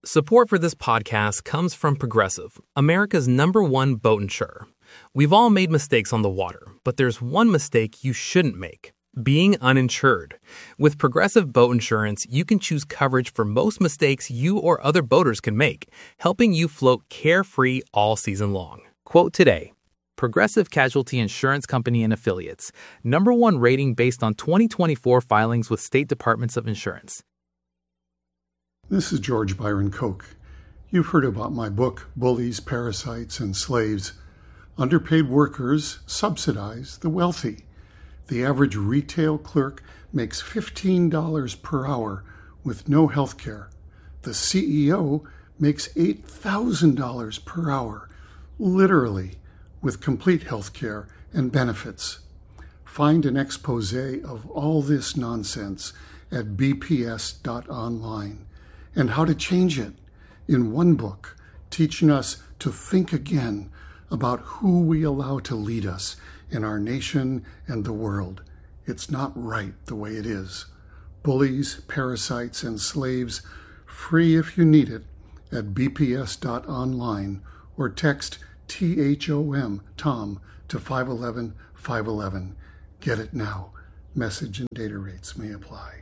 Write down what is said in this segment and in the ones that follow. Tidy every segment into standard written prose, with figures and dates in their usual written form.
Support for this podcast comes from Progressive, America's #1 boat insurer. We've all made mistakes on the water, but there's one mistake you shouldn't make: being uninsured. With Progressive Boat Insurance, you can choose coverage for most mistakes you or other boaters can make, helping you float carefree all season long. Quote today: Progressive Casualty Insurance Company and Affiliates. #1 rating based on 2024 filings with state departments of insurance. This is George Byron Koch. You've heard about my book, Bullies, Parasites, and Slaves. Underpaid workers subsidize the wealthy. The average retail clerk makes $15 per hour with no health care. The CEO makes $8,000 per hour, literally, with complete health care and benefits. Find an expose of all this nonsense at bps.online. And how to change it in one book, teaching us to think again about who we allow to lead us in our nation and the world. It's not right the way it is. Bullies, Parasites, and Slaves, free if you need it, at bps.online or text THOM, Tom, to 511-511. Get it now. Message and data rates may apply.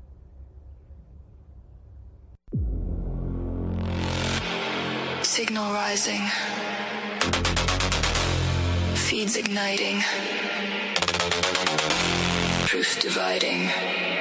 Signal rising. Feeds igniting. Truth dividing.